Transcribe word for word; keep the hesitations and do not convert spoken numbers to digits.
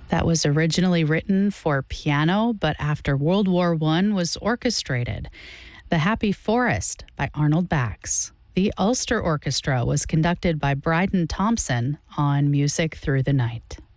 that was originally written for piano, but after World War One was orchestrated. The Happy Forest by Arnold Bax. The Ulster Orchestra was conducted by Bryden Thompson on Music Through the Night.